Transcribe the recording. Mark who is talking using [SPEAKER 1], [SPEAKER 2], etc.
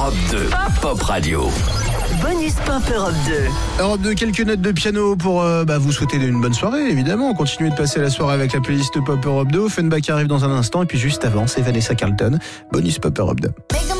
[SPEAKER 1] Europe 2, Pop Radio.
[SPEAKER 2] Bonus Pop Europe 2.
[SPEAKER 3] Europe 2, quelques notes de piano pour vous souhaiter une bonne soirée, évidemment. Continuez de passer la soirée avec la playlist Pop Europe 2. Offenbach arrive dans un instant. Et puis juste avant, c'est Vanessa Carlton. Bonus Pop Europe 2.